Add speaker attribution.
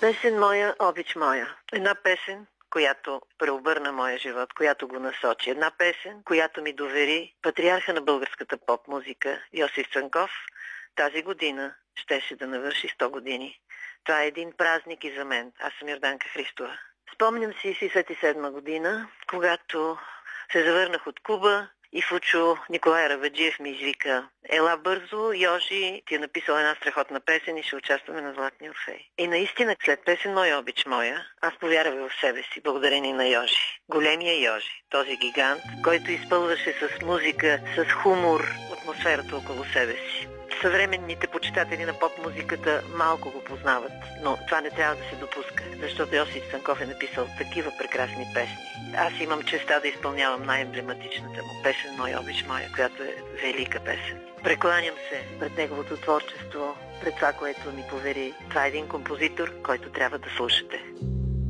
Speaker 1: Песен моя, обич моя. Една песен, която преобърна моя живот, която го насочи. Една песен, която ми довери патриарха на българската поп-музика Йосиф Цанков. Тази година щеше да навърши 100 години. Това е един празник и за мен. Аз съм Йорданка Христова. Спомням си 67 година, когато се завърнах от Куба и Фучо Николай Раваджиев ми извика: ела бързо, Йожи ти е написал една страхотна песен и ще участваме на Златния Орфей. И наистина след песен Моя обич моя, аз повярвах в себе си, благодарение на Йожи. Големия Йожи, този гигант, който изпълваше с музика, с хумор атмосферата около себе си. Съвременните почитатели на поп-музиката малко го познават, но това не трябва да се допуска, защото Йосиф Цанков е написал такива прекрасни песни. Аз имам честа да изпълнявам най-емблематичната му песен Моя обич моя, която е велика песен. Прекланям се пред неговото творчество, пред това, което ми повери. Това е един композитор, който трябва да слушате.